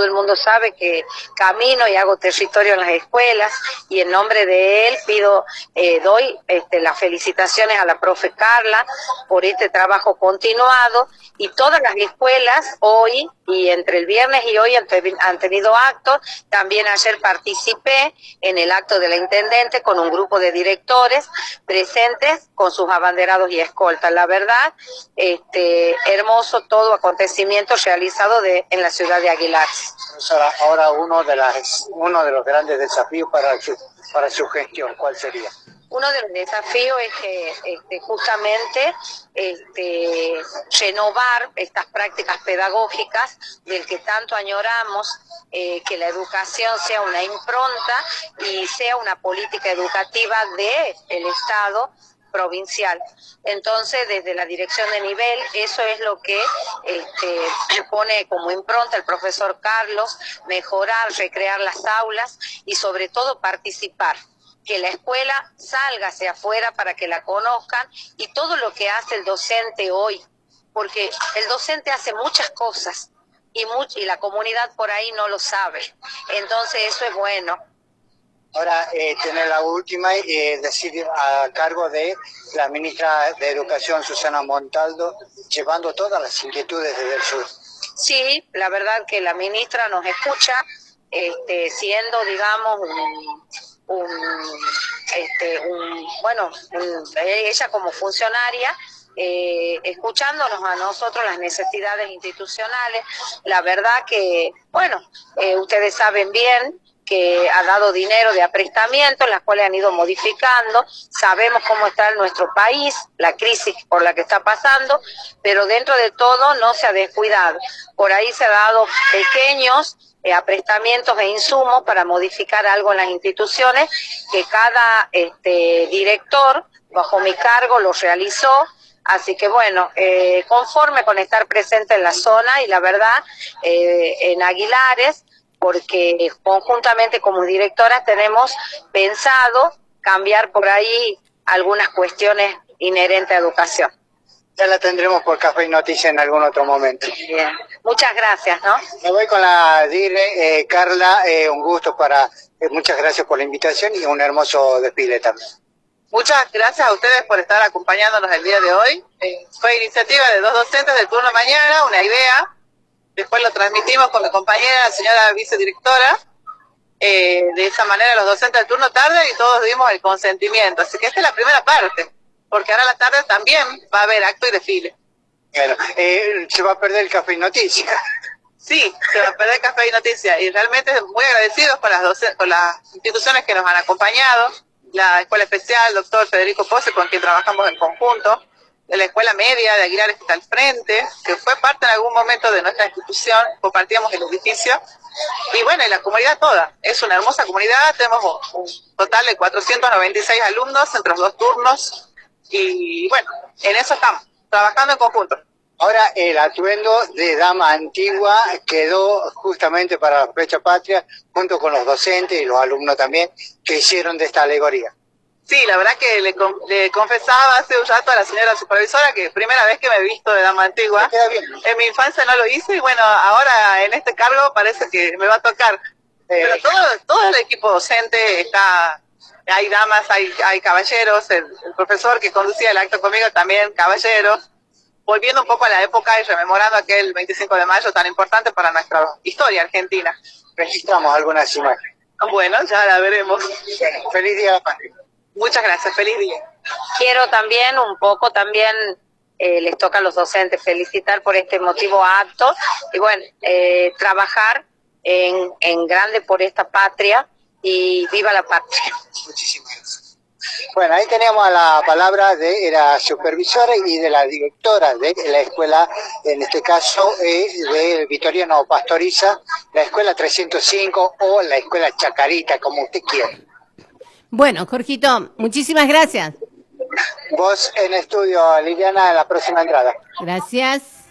el mundo sabe que camino y hago territorio en las escuelas, y en nombre de él doy las felicitaciones a la profe Carla por este trabajo continuado, y todas las escuelas hoy, y entre el viernes y hoy han tenido actos. También ayer participé en el acto de la intendente con un grupo de directores presentes con sus abanderados y escoltas. La verdad, hermoso todo acontecimiento realizado en la ciudad de Aguilar. Ahora uno de los grandes desafíos para su gestión, ¿cuál sería? Uno de los desafíos es que justamente renovar estas prácticas pedagógicas del que tanto añoramos, que la educación sea una impronta y sea una política educativa del Estado provincial. Entonces, desde la dirección de nivel, eso es lo que pone como impronta el profesor Carlos: mejorar, recrear las aulas y sobre todo participar, que la escuela salga hacia afuera para que la conozcan, y todo lo que hace el docente hoy, porque el docente hace muchas cosas y la comunidad por ahí no lo sabe. Entonces eso es bueno. Ahora, tener la última, decir a cargo de la ministra de Educación, Susana Montaldo, llevando todas las inquietudes desde el sur. Sí, la verdad que la ministra nos escucha, siendo, digamos, ella como funcionaria, escuchándonos a nosotros las necesidades institucionales. La verdad que, ustedes saben bien que ha dado dinero de aprestamiento, en las cuales han ido modificando. Sabemos cómo está nuestro país, la crisis por la que está pasando, pero dentro de todo no se ha descuidado. Por ahí se ha dado pequeños aprestamientos e insumos para modificar algo en las instituciones, que cada director bajo mi cargo lo realizó. Así que conforme con estar presente en la zona, y la verdad en Aguilares, porque conjuntamente como directoras tenemos pensado cambiar por ahí algunas cuestiones inherentes a educación. Ya la tendremos por Café y Noticias en algún otro momento. Bien. Muchas gracias, ¿no? Me voy con la dire, Carla, un gusto muchas gracias por la invitación y un hermoso desfile también. Muchas gracias a ustedes por estar acompañándonos el día de hoy. Fue iniciativa de 2 docentes del turno mañana, una idea. Después lo transmitimos con mi compañera, la señora vicedirectora. De esa manera los docentes del turno tarde y todos dimos el consentimiento. Así que esta es la primera parte, porque ahora a la tarde también va a haber acto y desfile. Bueno, se va a perder el Café y Noticias. Sí, se va a perder Café y Noticias, y realmente muy agradecidos con las instituciones que nos han acompañado. La Escuela Especial, el doctor Federico Pose, con quien trabajamos en conjunto, de la Escuela Media de Aguilares, que está al frente, que fue parte en algún momento de nuestra institución, compartíamos el edificio, y y la comunidad toda. Es una hermosa comunidad, tenemos un total de 496 alumnos entre los 2 turnos, y en eso estamos, trabajando en conjunto. Ahora, el atuendo de dama antigua quedó justamente para la fecha patria, junto con los docentes y los alumnos también, que hicieron de esta alegoría. Sí, la verdad que le confesaba hace un rato a la señora supervisora que primera vez que me he visto de dama antigua. Queda bien. En mi infancia no lo hice, y ahora en este cargo parece que me va a tocar. Pero todo el equipo docente está, hay damas, hay caballeros, el profesor que conducía el acto conmigo también, caballeros. Volviendo un poco a la época y rememorando aquel 25 de mayo tan importante para nuestra historia argentina. Registramos algunas imágenes. Bueno, ya la veremos. Bueno, feliz día de la patria. Muchas gracias, feliz día. Quiero también les toca a los docentes felicitar por este emotivo acto y trabajar en grande por esta patria, y viva la patria. Muchísimas gracias. Bueno, ahí teníamos a la palabra de la supervisora y de la directora de la escuela, en este caso de Victoriano Pastoriza, la escuela 305 o la escuela Chacarita, como usted quiera. Bueno, Jorgito, muchísimas gracias. Vos en estudio, Liliana, en la próxima entrada. Gracias.